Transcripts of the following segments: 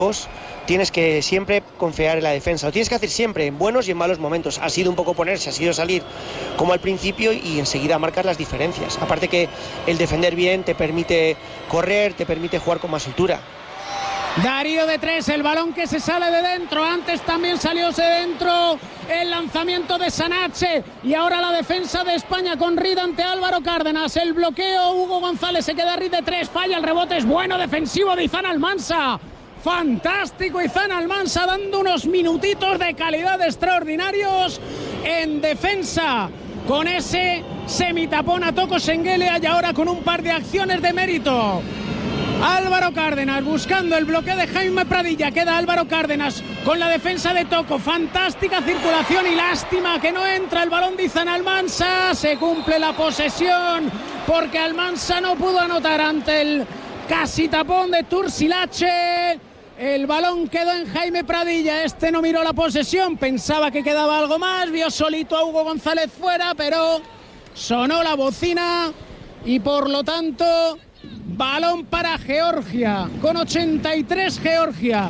tienes que siempre confiar en la defensa, lo tienes que hacer siempre, en buenos y en malos momentos. Ha sido un poco ponerse, ha sido salir como al principio y enseguida marcar las diferencias. Aparte que el defender bien te permite correr, te permite jugar con más altura. Darío de 3, el balón que se sale de dentro, antes también salió de dentro el lanzamiento de Sanache y ahora la defensa de España con Reed ante Álvaro Cárdenas, el bloqueo, Hugo González se queda Reed de 3, falla, el rebote es bueno, defensivo de Izan Almansa, fantástico Izan Almansa dando unos minutitos de calidad extraordinarios en defensa con ese semitapón a Toko Sengelia y ahora con un par de acciones de mérito. Álvaro Cárdenas buscando el bloqueo de Jaime Pradilla, queda Álvaro Cárdenas con la defensa de Toko, fantástica circulación y lástima que no entra el balón de Izan Almansa, se cumple la posesión porque Almansa no pudo anotar ante el casi tapón de Turcilache, el balón quedó en Jaime Pradilla, este no miró la posesión, pensaba que quedaba algo más, vio solito a Hugo González fuera, pero sonó la bocina y por lo tanto... balón para Georgia, con 83 Georgia,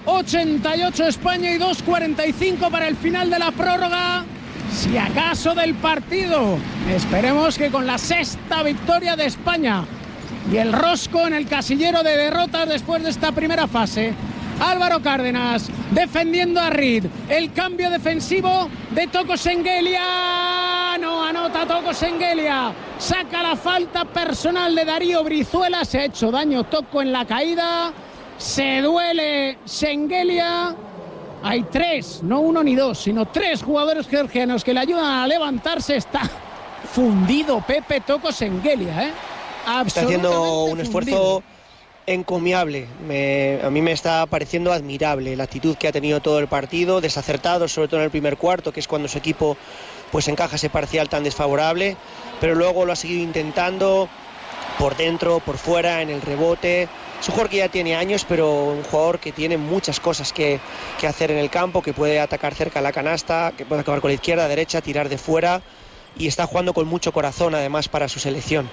88 España y 2:45 para el final de la prórroga, si acaso del partido. Esperemos que con la sexta victoria de España y el rosco en el casillero de derrotas después de esta primera fase. Álvaro Cárdenas defendiendo a Reed, el cambio defensivo de Toko Sengelia, no anota Toko Sengelia, saca la falta personal de Darío Brizuela, se ha hecho daño Toko en la caída, se duele Sengelia, hay 3, no 1 ni 2, sino 3 jugadores georgianos que le ayudan a levantarse, está fundido Pepe Toko Sengelia, está haciendo un esfuerzo encomiable, a mí me está pareciendo admirable la actitud que ha tenido todo el partido, desacertado sobre todo en el primer cuarto, que es cuando su equipo pues encaja ese parcial tan desfavorable, pero luego lo ha seguido intentando por dentro, por fuera, en el rebote. Es un jugador que ya tiene años, pero un jugador que tiene muchas cosas que hacer en el campo, que puede atacar cerca a la canasta, que puede acabar con la izquierda, derecha, tirar de fuera, y está jugando con mucho corazón además para su selección.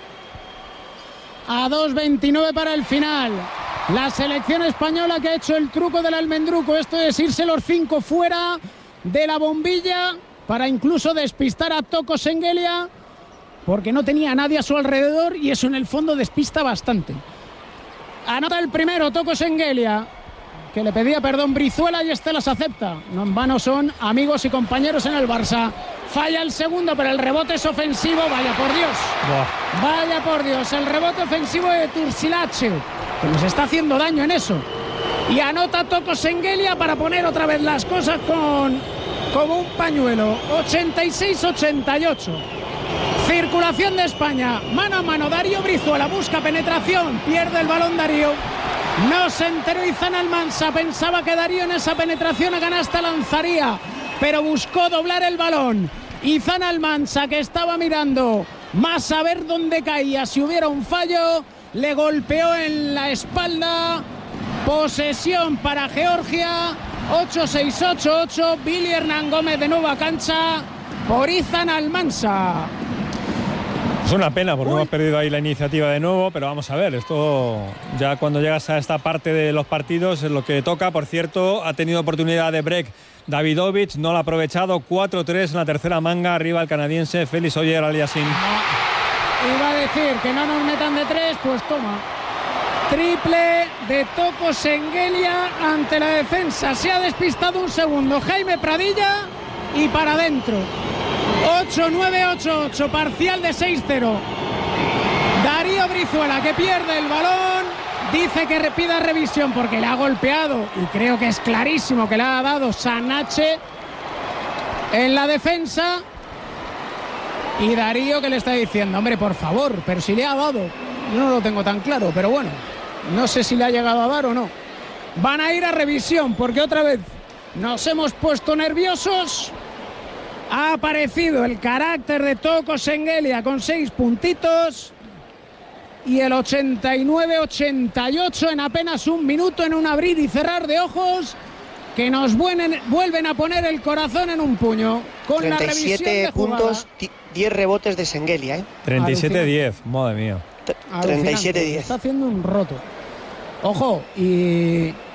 A 2:29 para el final. La selección española que ha hecho el truco del almendruco. Esto es irse los 5 fuera de la bombilla para incluso despistar a Toko Sengelia porque no tenía a nadie a su alrededor y eso en el fondo despista bastante. Anota el primero Toko Sengelia, que le pedía perdón Brizuela y este las acepta. No en vano son amigos y compañeros en el Barça. Falla el segundo, pero el rebote es ofensivo. Vaya por Dios. Vaya por Dios. El rebote ofensivo de Turcilache, que nos está haciendo daño en eso. Y anota Toko Sengelia para poner otra vez las cosas como un pañuelo. 86-88. Circulación de España. Mano a mano. Darío Brizuela busca penetración. Pierde el balón Darío. No se enteró Izan Almansa. Pensaba que Darío en esa penetración a canasta lanzaría, pero buscó doblar el balón. Izan Almansa, que estaba mirando más a ver dónde caía si hubiera un fallo, le golpeó en la espalda. Posesión para Georgia. 8-6-8-8. Billy Hernán Gómez de nuevo a cancha por Izan Almansa. Es una pena porque hemos perdido ahí la iniciativa de nuevo, pero vamos a ver, esto ya cuando llegas a esta parte de los partidos es lo que toca. Por cierto, ha tenido oportunidad de break Davidovich, no lo ha aprovechado. 4-3 en la tercera manga, arriba el canadiense Félix Auger-Aliassime. Iba a decir que no nos metan de 3, pues toma. Triple de Toko Sengelia ante la defensa. Se ha despistado un segundo Jaime Pradilla y para adentro. 8-9-8-8, parcial de 6-0. Darío Brizuela, que pierde el balón, dice que pida revisión porque le ha golpeado, y creo que es clarísimo que le ha dado Sanache en la defensa. Y Darío que le está diciendo, hombre, por favor, pero si le ha dado. Yo no lo tengo tan claro, pero bueno, no sé si le ha llegado a dar o no. Van a ir a revisión porque otra vez nos hemos puesto nerviosos. Ha aparecido el carácter de Toko Sengelia con 6 puntitos y el 89-88 en apenas un minuto, en un abrir y cerrar de ojos que nos vuelven a poner el corazón en un puño. Con 37 la revisión de puntos, 10 rebotes de Sengelia. 37-10, madre mía. 37-10. Está haciendo un roto. Ojo, y